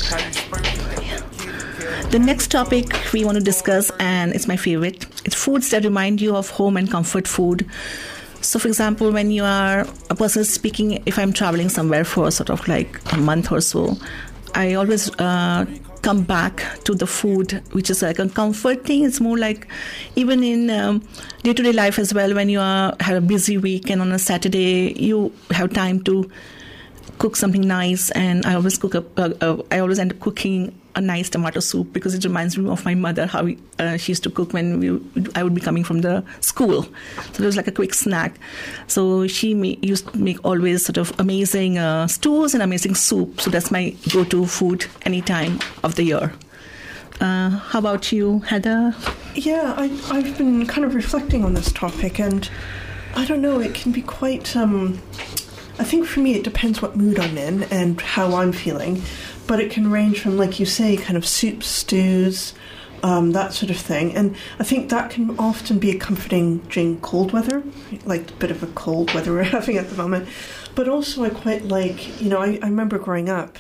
The next topic we want to discuss, and it's my favorite, it's foods that remind you of home and comfort food. So, for example, when you are a person speaking, if I'm traveling somewhere for sort of like a month or so, I always come back to the food, which is like a comfort thing. It's more like even in day-to-day life as well, when you have a busy week and on a Saturday, you have time to cook something nice, and I always I always end up cooking a nice tomato soup because it reminds me of my mother, how she used to cook when I would be coming from the school. So it was like a quick snack. So she used to make always sort of amazing stews and amazing soup. So that's my go-to food any time of the year. How about you, Heather? Yeah, I've been kind of reflecting on this topic, and I don't know, it can be quite... I think for me it depends what mood I'm in and how I'm feeling, but it can range from, like you say, kind of soups, stews, that sort of thing. And I think that can often be comforting during cold weather, like a bit of a cold weather we're having at the moment. But also I quite like, I remember growing up,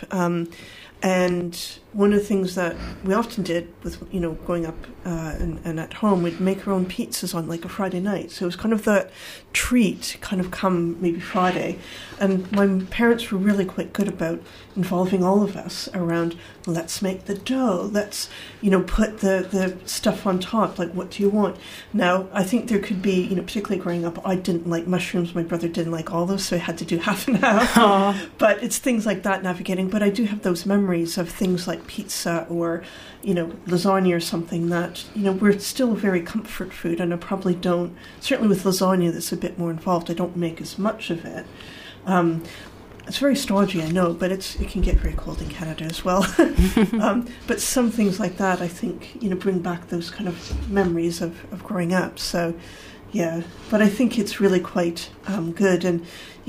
and one of the things that we often did with, growing up and at home, we'd make our own pizzas on like a Friday night. So it was kind of that treat kind of come maybe Friday. And my parents were really quite good about involving all of us around, let's make the dough, let's, put the stuff on top, like what do you want? Now, I think there could be, particularly growing up, I didn't like mushrooms, my brother didn't like olives, so I had to do half and half. Aww. But it's things like that navigating. But I do have those memories of things like pizza or, lasagna or something that, we're still very comfort food, and I probably don't, certainly with lasagna that's a bit more involved, I don't make as much of it. It's very stodgy, I know, but it can get very cold in Canada as well. But some things like that, I think, bring back those kind of memories of growing up. So, yeah, but I think it's really quite good. And,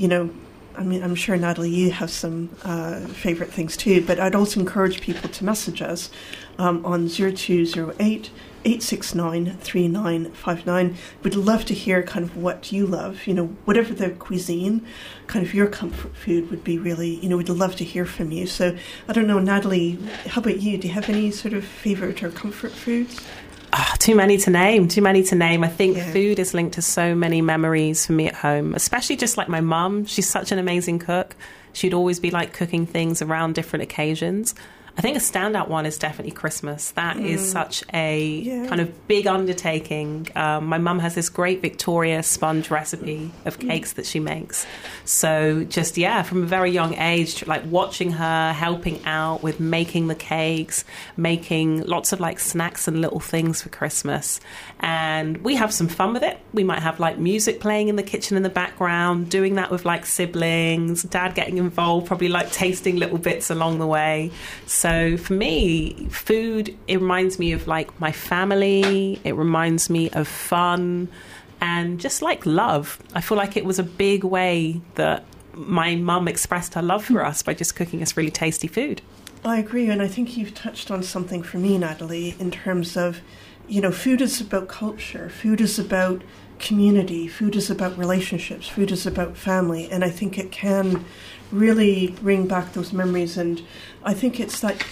I'm sure, Natalie, you have some favourite things too, but I'd also encourage people to message us on 0208 869 3959. We'd love to hear kind of what you love, whatever the cuisine, kind of your comfort food would be really, we'd love to hear from you. So I don't know, Natalie, how about you? Do you have any sort of favourite or comfort foods? Too many to name. I think food is linked to so many memories for me at home, especially just like my mum. She's such an amazing cook. She'd always be like cooking things around different occasions. I think a standout one is definitely Christmas. That is such a kind of big undertaking. My mum has this great Victoria sponge recipe of cakes that she makes. So just, from a very young age, like watching her, helping out with making the cakes, making lots of like snacks and little things for Christmas. And we have some fun with it. We might have like music playing in the kitchen in the background, doing that with like siblings, dad getting involved, probably like tasting little bits along the way. So for me, food, it reminds me of like my family. It reminds me of fun and just like love. I feel like it was a big way that my mum expressed her love for us by just cooking us really tasty food. I agree. And I think you've touched on something for me, Natalie, in terms of, food is about culture. Food is about community. Food is about relationships. Food is about family. And I think it can really bring back those memories. And I think it's like,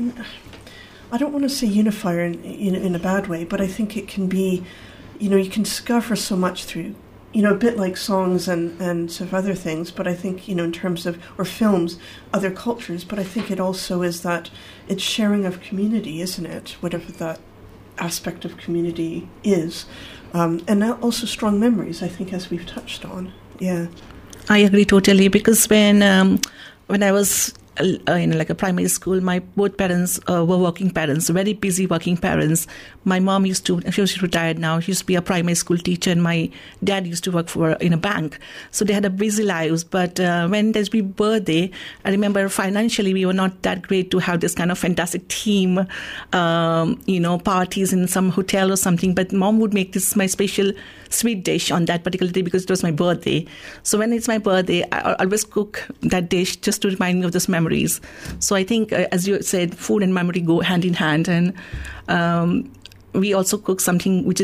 I don't want to say unifier in a bad way, but I think it can be, you can discover so much through, a bit like songs and sort of other things, but I think, in terms of, or films, other cultures, but I think it also is that it's sharing of community, isn't it? Whatever that aspect of community is. And also strong memories, I think, as we've touched on. Yeah. I agree totally, because when I was in like a primary school, my both parents were working parents, very busy working parents. My mom she's retired now, she used to be a primary school teacher, and my dad used to work in a bank. So they had a busy lives. But when there's my birthday, I remember financially we were not that great to have this kind of fantastic theme, parties in some hotel or something. But mom would make my special sweet dish on that particular day because it was my birthday. So when it's my birthday, I always cook that dish just to remind me of those memories. So I think, as you said, food and memory go hand in hand. And we also cook something which